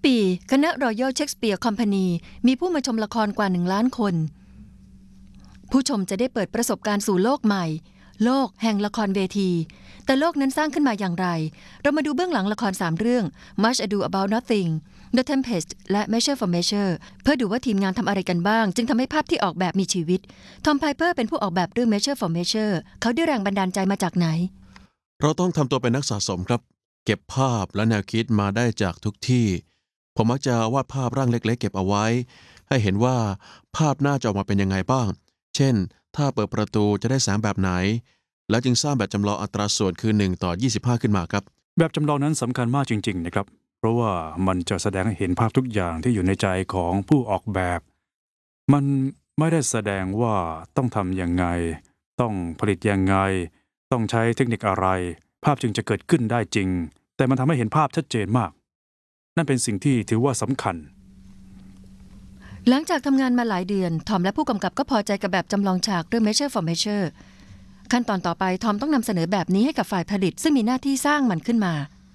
ปีคณะ Royal Shakespeare Company มีผู้มาชมละครกว่า1 ล้านคนผู้ชมจะได้เปิดประสบการณ์สู่โลกใหม่โลกแห่งละครเวทีแต่โลกนั้นสร้างขึ้นมาอย่างไรเรามาดูเบื้องหลังละคร3 เรื่อง Much Ado About Nothing The Tempest และ Measure for Measure เพื่อดูว่าทีมงานทำอะไรกันบ้างจึงทำให้ภาพที่ออกแบบมีชีวิตทอมไพเปอร์เป็นผู้ออกแบบเรื่อง Measure for Measure เขาได้แรงบันดาลใจมาจากไหนเราต้องทำตัวเป็นนักสะสมครับเก็บภาพและแนวคิดมาได้จากทุกที่ผมมักจะวาดภาพร่างเล็กๆเก็บเอาไว้ให้เห็นว่าภาพหน้าจะออกมาเป็นยังไงบ้างเช่นถ้าเปิดประตูจะได้แสงแบบไหนแล้วจึงสร้างแบบจำลองอัตราส่วนคือ1:25ขึ้นมาครับแบบจำลองนั้นสำคัญมากจริงๆนะครับเพราะว่ามันจะแสดงให้เห็นภาพทุกอย่างที่อยู่ในใจของผู้ออกแบบมันไม่ได้แสดงว่าต้องทำยังไงต้องผลิตยังไงต้องใช้เทคนิคอะไรภาพจึงจะเกิดขึ้นได้จริงแต่มันทำให้เห็นภาพชัดเจนมากนั่นเป็นสิ่งที่ถือว่าสำคัญหลังจากทำงานมาหลายเดือนทอมและผู้กำกับก็พอใจกับแบบจำลองฉากเรื่อง Measure for Measure ขั้นตอนต่อไปทอมต้องนำเสนอแบบนี้ให้กับฝ่ายผลิตซึ่งมีหน้าที่สร้างมันขึ้นมา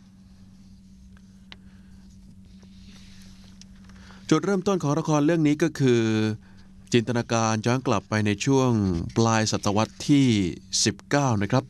จุดเริ่มต้นของละครเรื่องนี้ก็คือจินตนาการย้อนกลับไปในช่วงปลายศตวรรษที่19นะครับ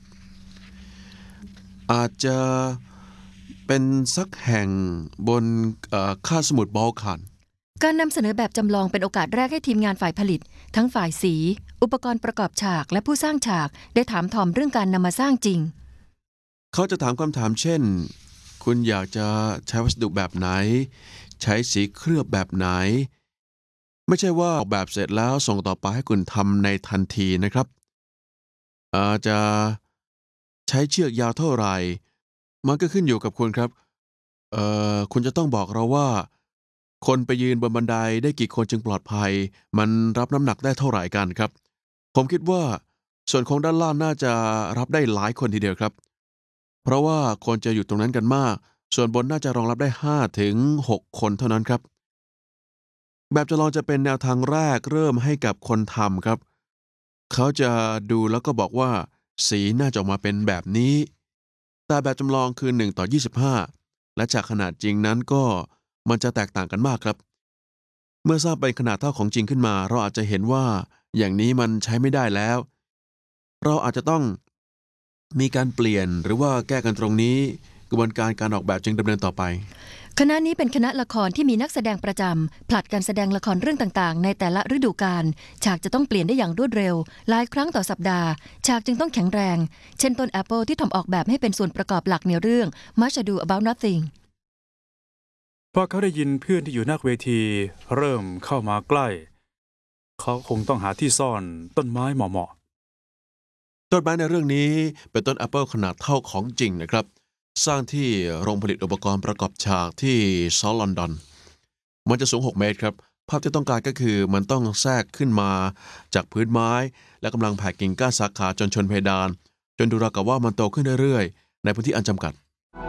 อาจจะเป็นสักแห่งบนคาบสมุทรบอลขันการนำเสนอแบบจำลองเป็นโอกาสแรกให้ทีมงานฝ่ายผลิตทั้งฝ่ายสีอุปกรณ์ประกอบฉากและผู้สร้างฉากได้ถามทอมเรื่องการนำมาสร้างจริงเขาจะถามคำถามเช่นคุณอยากจะใช้วัสดุแบบไหนใช้สีเคลือบแบบไหนไม่ใช่ว่าออกแบบเสร็จแล้วส่งต่อไปให้คุณทำในทันทีนะครับอาจจะใช้เชือกยาวเท่าไหร่มันก็ขึ้นอยู่กับคุณครับคุณจะต้องบอกเราว่าคนไปยืนบนบันไดได้กี่คนจึงปลอดภัยมันรับน้ำหนักได้เท่าไหร่กันครับผมคิดว่าส่วนของด้านล่างน่าจะรับได้หลายคนทีเดียวครับเพราะว่าคนจะอยู่ตรงนั้นกันมากส่วนบนน่าจะรองรับได้5 ถึง 6 คนเท่านั้นครับแบบจำลองจะเป็นแนวทางแรกเริ่มให้กับคนทำครับเขาจะดูแล้วก็บอกว่าสีน่าจะออกมาเป็นแบบนี้แต่แบบจำลองคือ1:25และจากขนาดจริงนั้นก็มันจะแตกต่างกันมากครับเมื่อสร้างเป็นขนาดเท่าของจริงขึ้นมาเราอาจจะเห็นว่าอย่างนี้มันใช้ไม่ได้แล้วเราอาจจะต้องมีการเปลี่ยนหรือว่าแก้กันตรงนี้กระบวนการออกแบบจึงดำเนินต่อไปคณะนี้เป็นคณะละครที่มีนักแสดงประจำผลัดการแสดงละครเรื่องต่างๆในแต่ละฤดูกาลฉากจะต้องเปลี่ยนได้อย่างรวดเร็วหลายครั้งต่อสัปดาห์ฉากจึงต้องแข็งแรงเช่นต้นแอปเปิลที่ทอมออกแบบให้เป็นส่วนประกอบหลักในเรื่อง Much Ado About Nothing พอเขาได้ยินเพื่อนที่อยู่หน้าเวทีเริ่มเข้ามาใกล้เขาคงต้องหาที่ซ่อนต้นไม้เหมาะต้นไม้ในเรื่องนี้เป็นต้นแอปเปิลขนาดเท่าของจริงนะครับสร้างที่โรงผลิตอุปกรณ์ประกอบฉากที่เซาท์ลอนดอนมันจะสูง6 เมตรครับภาพที่ต้องการก็คือมันต้องแทรกขึ้นมาจากพื้นไม้และกำลังแผ่กิ่งก้านสาขาจนชนเพดานจนดูราวกับว่ามันโตขึ้นเรื่อยๆในพื้นที่อันจำกัด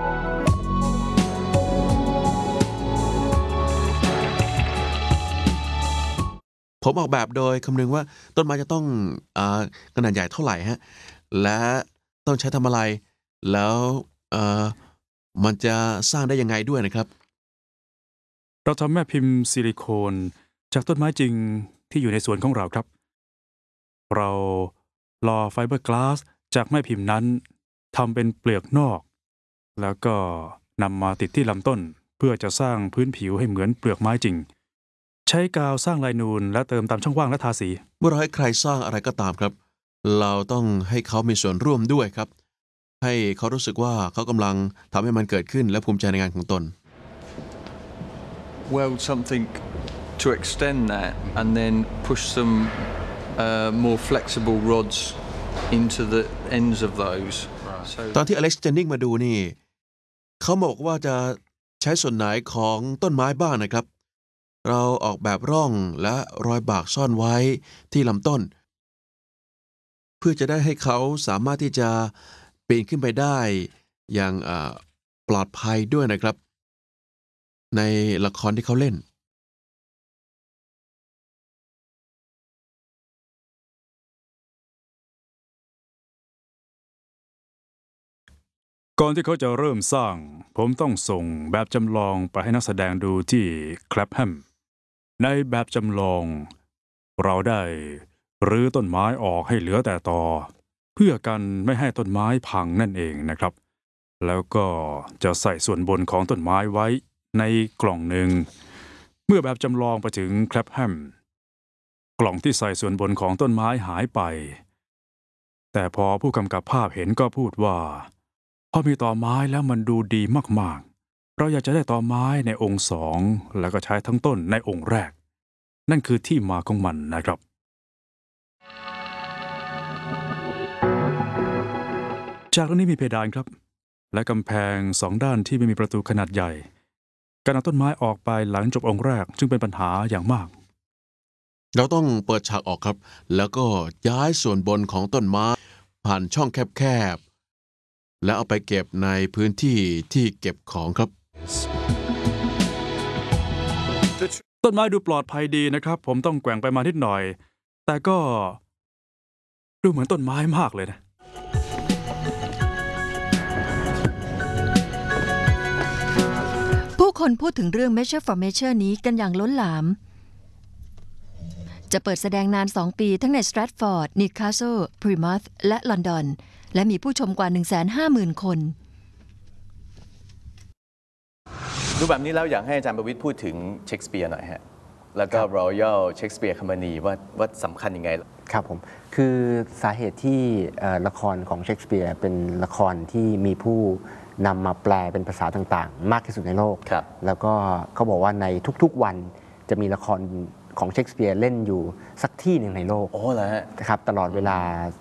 ผมออกแบบโดยคำนึงว่าต้นไม้จะต้องขนาดใหญ่เท่าไหร่ฮะและต้องใช้ทำอะไรแล้วมันจะสร้างได้ยังไงด้วยนะครับๆเราทำแม่พิมพ์ซิลิโคนจากต้นไม้จริงที่อยู่ในสวนของเราครับเราหล่อไฟเบอร์กลาสจากแม่พิมพ์นั้นทำเป็นเปลือกนอกแล้วก็นำมาติดที่ลำต้นเพื่อจะสร้างพื้นผิวให้เหมือนเปลือกไม้จริงใช้กาวสร้างลายนูนและเติมตามช่องว่างและทาสีเมื่อเราให้ใครสร้างอะไรก็ตามครับเราต้องให้เขามีส่วนร่วมด้วยครับให้เขารู้สึกว่าเขากำลังทำให้มันเกิดขึ้นและภูมิใจในงานของตน weld something to extend that and then push some more flexible rods into the ends of those ตอนที่อเล็กซ์เจนนิงมาดูนี่เขาบอกว่าจะใช้ส่วนไหนของต้นไม้บ้างนะครับเราออกแบบร่องและรอยบากซ่อนไว้ที่ลำต้นเพื่อจะได้ให้เขาสามารถที่จะปีนขึ้นไปได้อย่างปลอดภัยด้วยนะครับในละครที่เขาเล่นก่อนที่เขาจะเริ่มสร้าง ผมต้องส่งแบบจำลองไปให้นักแสดงดูที่แคลปแฮมในแบบจำลอง เราได้รื้อต้นไม้ออกให้เหลือแต่ตอเพื่อกันไม่ให้ต้นไม้พังนั่นเองนะครับ แล้วก็จะใส่ส่วนบนของต้นไม้ไว้ในกล่องหนึ่งเมื่อแบบจำลองไปถึงแคลปแฮมกล่องที่ใส่ส่วนบนของต้นไม้หายไปแต่พอผู้กำกับภาพเห็นก็พูดว่าพอมีตอไม้แล้วมันดูดีมากๆเราอยากจะได้ตอไม้ในองค์สองแล้วก็ใช้ทั้งต้นในองค์แรกนั่นคือที่มาของมันนะครับจากนี้มีเพดานครับและกำแพงสองด้านที่ไม่มีประตูขนาดใหญ่การเอาต้นไม้ออกไปหลังจบองค์แรกจึงเป็นปัญหาอย่างมากเราต้องเปิดฉากออกครับแล้วก็ย้ายส่วนบนของต้นไม้ผ่านช่องแคบๆแล้วเอาไปเก็บในพื้นที่ที่เก็บของครับต้นไม้ดูปลอดภัยดีนะครับผมต้องแกว่งไปมานิดหน่อยแต่ก็ดูเหมือนต้นไม้มากเลยนะผู้คนพูดถึงเรื่อง Measure for Measure นี้กันอย่างล้นหลามจะเปิดแสดงนาน2 ปีทั้งในสแตรทฟอร์ด นิวคาสเซิล พรีมัธและลอนดอนและมีผู้ชมกว่า 150,000 คนดูแบบนี้แล้วอยากให้อาจารย์ประวิตรพูดถึงเชคสเปียร์หน่อยฮะแล้วก็ Royal Shakespeare Company ว่าสำคัญยังไงครับผมคือสาเหตุที่ละครของเชคสเปียร์เป็นละครที่มีผู้นำมาแปลเป็นภาษาต่างๆมากที่สุดในโลกแล้วก็เขาบอกว่าในทุกๆวันจะมีละครของเชคสเปียร์เล่นอยู่สักที่หนึ่งในโลกโอ้เหรอฮะครับตลอดเวลา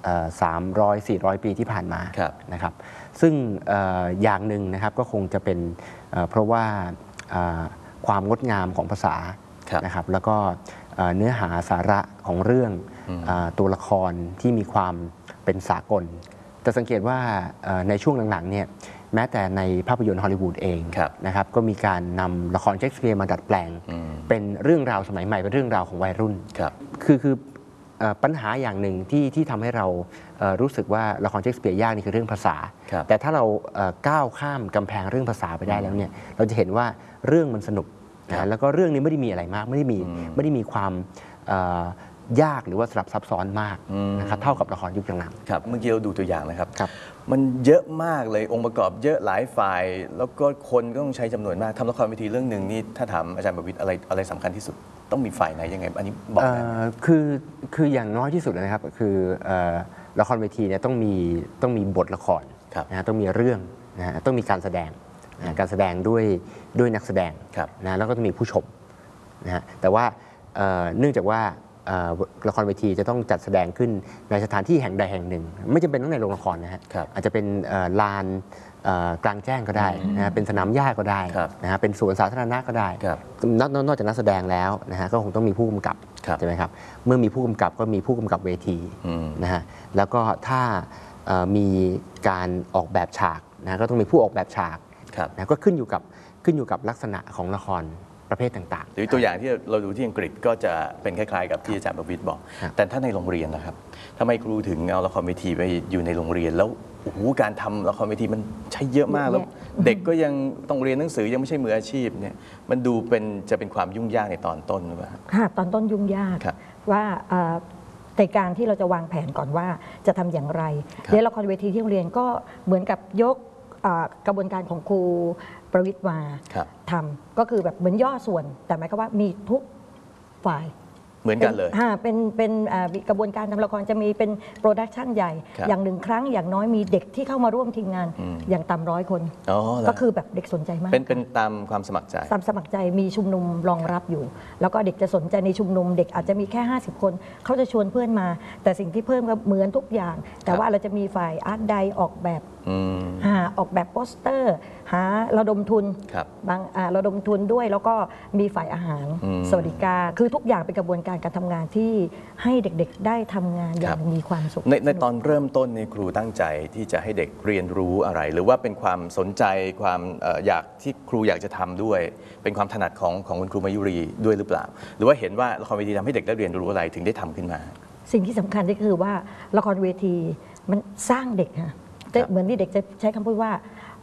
300-400 ปีที่ผ่านมานะครับซึ่งอย่างหนึ่งนะครับก็คงจะเป็นเพราะว่าความงดงามของภาษานะครับแล้วก็เนื้อหาสาระของเรื่องตัวละครที่มีความเป็นสากลแต่สังเกตว่าในช่วงหลังๆเนี่ยแม้แต่ในภาพยนตร์ฮอลลีวูดเองนะครับก็มีการนำละครเชคสเปียร์มาดัดแปลงเป็นเรื่องราวสมัยใหม่เป็นเรื่องราวของวัยรุ่นคือปัญหาอย่างหนึ่งที่ทำให้เรารู้สึกว่าละครเชคสเปียร์ยากนี่คือเรื่องภาษาแต่ถ้าเราก้าวข้ามกำแพงเรื่องภาษาไปได้แล้วเนี่ยเราจะเห็นว่าเรื่องมันสนุกนะแล้วก็เรื่องนี้ไม่ได้มีอะไรมากไม่ได้มีความยากหรือว่าสลับซับซ้อนมากนะครับเท่ากับละครยุคหลังๆครับเมื่อกี้เราดูตัวอย่างนะครับมันเยอะมากเลยองค์ประกอบเยอะหลายฝ่ายแล้วก็คนก็ต้องใช้จำนวนมากทำละครเวทีเรื่องหนึ่งนี่ถ้าถามอาจารย์ประวิตรอะไรสำคัญที่สุดต้องมีฝ่ายไหนยังไงอันนี้บอกได้คืออย่างน้อยที่สุดนะครับคือละครเวทีเนี่ยต้องมีบทละครนะต้องมีเรื่องนะต้องมีการแสดงด้วยนักแสดงนะแล้วก็ต้องมีผู้ชมนะแต่ว่าเนื่องจากว่าละครเวทีจะต้องจัดแสดงขึ้นในสถานที่แห่งใดแห่งหนึ่งไม่จำเป็นต้องในโรงละครนะฮะอาจจะเป็นลานกลางแจ้งก็ได้นะเป็นสนามหญ้าก็ได้นะฮะเป็นสวนสาธารณะก็ได้นอกจากนักแสดงแล้วนะฮะก็คงต้องมีผู้กำกับใช่ไหมครับเมื่อมีผู้กำกับก็มีผู้กำกับเวทีนะฮะแล้วก็ถ้ามีการออกแบบฉากนะก็ต้องมีผู้ออกแบบฉากนะก็ขึ้นอยู่กับลักษณะของละครประเภทต่างๆหรือตัวอย่างที่เราดูที่อังกฤษก็จะเป็นคล้ายๆกับที่อาจารย์ประวิตรบอกแต่ถ้าในโรงเรียนนะครับทำไมครูถึงเอาละครเวทีไปอยู่ในโรงเรียนแล้วโอ้โหการทำละครเวทีมันใช้เยอะมากแล้วเด็กก็ยังต้องเรียนหนังสือยังไม่ใช่มืออาชีพเนี่ยมันดูจะเป็นความยุ่งยากในตอนต้นหรือเปล่าค่ะตอนต้นยุ่งยากว่าในการที่เราจะวางแผนก่อนว่าจะทำอย่างไรในละครเวทีที่โรงเรียนก็เหมือนกับยกกระบวนการของครูประวิตรมาทำก็คือแบบเหมือนย่อส่วนแต่หมายความว่ามีทุกฝ่ายเหมือนกันเลยเป็นกระบวนการทำละครจะมีเป็นโปรดักชันใหญ่อย่าง1 ครั้งอย่างน้อยมีเด็กที่เข้ามาร่วมทีมงานอย่างต่ำ100 คนก็คือแบบเด็กสนใจมากเป็นตามความสมัครใจตามสมัครใจมีชุมนุมรองรับอยู่แล้วก็เด็กจะสนใจในชุมนุมเด็กอาจจะมีแค่50 คนเขาจะชวนเพื่อนมาแต่สิ่งที่เพิ่มก็เหมือนทุกอย่างแต่ว่าเราจะมีฝ่ายอาร์ตไดออกแบบออกแบบโปสเตอร์หาระดมทุนบางระดมทุนด้วยแล้วก็มีฝ่ายอาหารสวัสดิการคือทุกอย่างเป็นกระบวนการทำงานที่ให้เด็กๆได้ทำงานอย่างมีความสุขในตอนเริ่มต้นในครูตั้งใจที่จะให้เด็กเรียนรู้อะไร หรือว่าเป็นความสนใจความอยากที่ครูอยากจะทำด้วยเป็นความถนัดของคุณครูมายุรีด้วยหรือเปล่าหรือว่าเห็นว่าละครเวทีทำให้เด็กได้เรียนรู้อะไรถึงได้ทำขึ้นมาสิ่งที่สำคัญก็คือว่าละครเวทีมันสร้างเด็กค่ะเหมือนที่เด็กจะใช้คำพูดว่า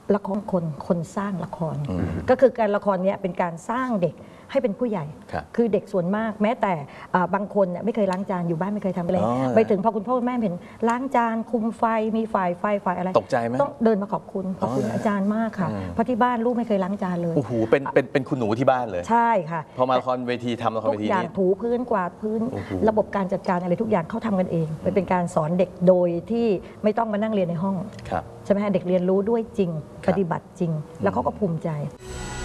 ละครคนสร้างละคร ก็คือการละครเนี้ยเป็นการสร้างเด็กให้เป็นผู้ใหญ่ คือเด็กส่วนมากแม้แต่บางคนเนี่ยไม่เคยล้างจานอยู่บ้านไม่เคยทำอะไรไปถึงพอคุณพ่อคุณแม่เห็นล้างจานคุมไฟมีฝ่ายอะไรตกใจไหมต้องเดินมาขอบคุณอาจารย์มากค่ะเพราะที่บ้านลูกไม่เคยล้างจานเลยโอ้โหเป็นคุณหนูที่บ้านเลยใช่ค่ะพอมาละครเวทีทำละครเวทีทุกอย่างนี้ถูพื้นกวาดพื้นระบบการจัดการอะไรทุกอย่างเขาทำกันเองเป็นการสอนเด็กโดยที่ไม่ต้องมานั่งเรียนในห้องใช่ไหมฮะเด็กเรียนรู้ด้วยจริงปฏิบัติจริงแล้วเขาก็ภูมิใจ